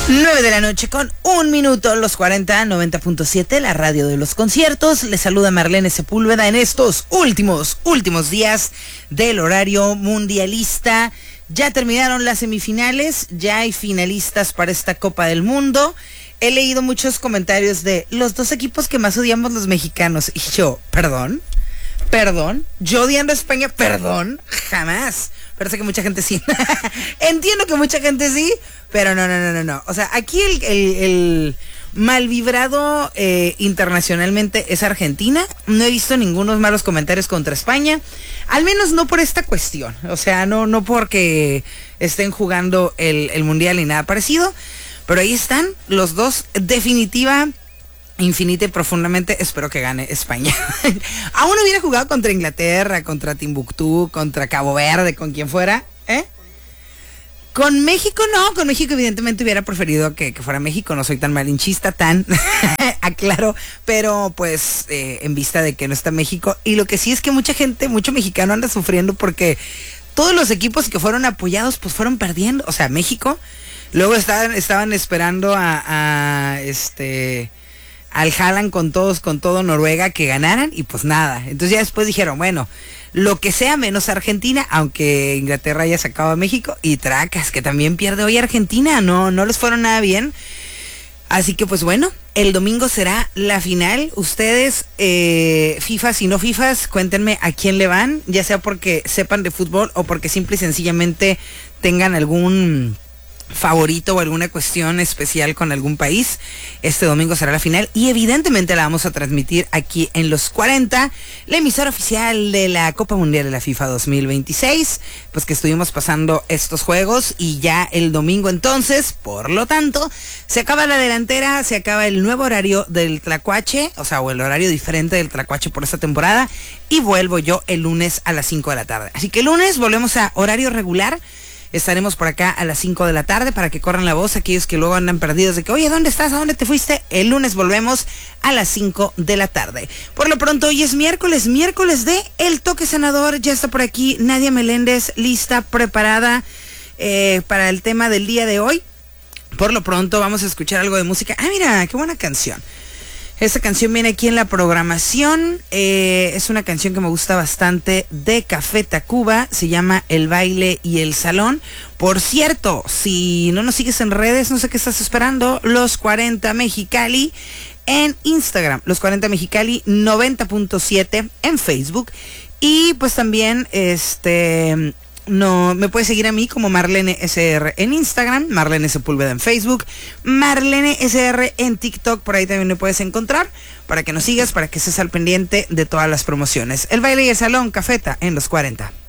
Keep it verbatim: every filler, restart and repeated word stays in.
nueve de la noche con un minuto, los cuarenta, noventa punto siete, la radio de los conciertos. Les saluda Marlene Sepúlveda en estos últimos, últimos días del horario mundialista. Ya terminaron las semifinales, ya hay finalistas para esta Copa del Mundo. He leído muchos comentarios de los dos equipos que más odiamos los mexicanos. Y yo, perdón, perdón, yo odiando a España, perdón, jamás. Pero sé que mucha gente sí. Entiendo que mucha gente sí, pero no, no, no, no, no. O sea, aquí el, el, el mal vibrado eh, internacionalmente es Argentina. No he visto ningunos malos comentarios contra España. Al menos no por esta cuestión. O sea, no, no porque estén jugando el, el Mundial ni nada parecido. Pero ahí están los dos, definitiva, infinita y profundamente espero que gane España. Aún hubiera jugado contra Inglaterra, contra Timbuktu, contra Cabo Verde, con quien fuera, ¿eh? Con México no, con México evidentemente hubiera preferido que, que fuera México, no soy tan malinchista, tan, aclaro, pero pues eh, en vista de que no está México, y lo que sí es que mucha gente, mucho mexicano anda sufriendo porque todos los equipos que fueron apoyados pues fueron perdiendo, o sea, México, luego estaban, estaban esperando a, a este... al Haaland con todos, con todo Noruega que ganaran y pues nada. Entonces ya después dijeron, bueno, lo que sea menos Argentina, aunque Inglaterra haya sacado a México, y tracas, que también pierde hoy Argentina, no, no les fueron nada bien. Así que pues bueno, el domingo será la final. Ustedes, eh, FIFAs y no FIFAs, cuéntenme a quién le van, ya sea porque sepan de fútbol o porque simple y sencillamente tengan algún favorito o alguna cuestión especial con algún país. Este domingo será la final y evidentemente la vamos a transmitir aquí en Los cuarenta, la emisora oficial de la Copa Mundial de la FIFA dos mil veintiséis, pues que estuvimos pasando estos juegos y ya el domingo entonces, por lo tanto, se acaba la delantera, se acaba el nuevo horario del Tlacuache, o sea, o el horario diferente del Tlacuache por esta temporada, y vuelvo yo el lunes a las cinco de la tarde. Así que el lunes volvemos a horario regular. Estaremos por acá a las cinco de la tarde para que corran la voz aquellos que luego andan perdidos de que, oye, ¿dónde estás? ¿A dónde te fuiste? El lunes volvemos a las cinco de la tarde. Por lo pronto, hoy es miércoles, miércoles de El Toque Sanador. Ya está por aquí Nadia Meléndez, lista, preparada eh, para el tema del día de hoy. Por lo pronto, vamos a escuchar algo de música. Ah, mira, qué buena canción. Esta canción viene aquí en la programación, eh, es una canción que me gusta bastante de Café Tacuba, se llama El Baile y el Salón. Por cierto, si no nos sigues en redes, no sé qué estás esperando, Los cuarenta Mexicali en Instagram, Los cuarenta Mexicali noventa punto siete en Facebook, y pues también este... No, me puedes seguir a mí como Marlene S R en Instagram, Marlene Sepúlveda en Facebook, Marlene S R en TikTok, por ahí también me puedes encontrar, para que nos sigas, para que estés al pendiente de todas las promociones. El Baile y el Salón, Cafeta en Los cuarenta.